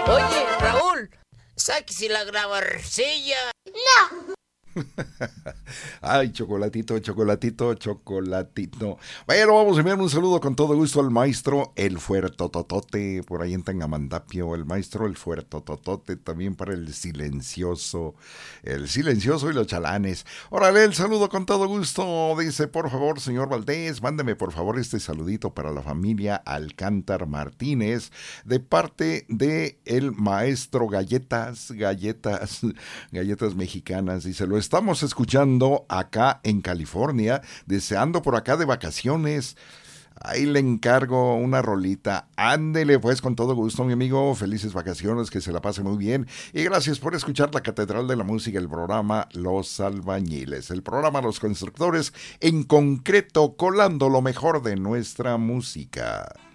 Oye, Raúl, sáquese la grabarcilla. No. Ay, chocolatito, chocolatito, chocolatito. Bueno, vamos a enviar un saludo con todo gusto al maestro El Fuertototote, por ahí en Tangamandapio, el maestro El Fuertototote, también para el silencioso y los chalanes. Órale, el saludo con todo gusto, dice, por favor, señor Valdés, mándeme por favor este saludito para la familia Alcántar Martínez, de parte de el maestro Galletas Mexicanas, dice, lo estamos escuchando acá en California, deseando por acá de vacaciones. Ahí le encargo una rolita. Ándele pues con todo gusto, mi amigo. Felices vacaciones, que se la pase muy bien. Y gracias por escuchar la Catedral de la Música, el programa Los Albañiles, el programa Los Constructores, en concreto colando lo mejor de nuestra música.